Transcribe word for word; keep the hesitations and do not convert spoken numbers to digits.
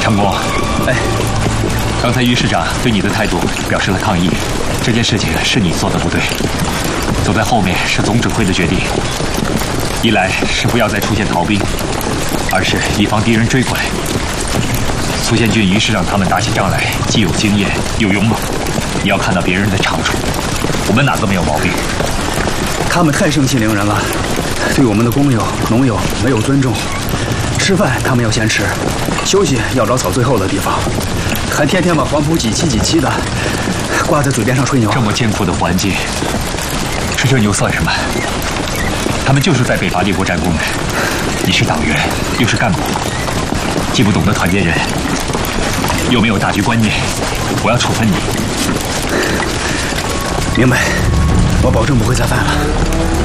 长工， 哎， 刚才于市长对你的态度表示了抗议，这件事情是你做的不对，走在后面是总指挥的决定。一来是不要再出现逃兵，二是以防敌人追过来。苏宪俊、于市长他们打起仗来既有经验又勇猛，你要看到别人的长处，我们哪个没有毛病？ 他们太盛气凌人了，对我们的工友、农友没有尊重。吃饭他们要先吃，休息要找草最后的地方，还天天把黄埔几期几期的挂在嘴边上吹牛。 这么艰苦的环境，吹吹牛算什么？他们就是在北伐立过战功的。你是党员，又是干部，既不懂得团结人，又没有大局观念，我要处分你。 明白，我保证不会再犯了。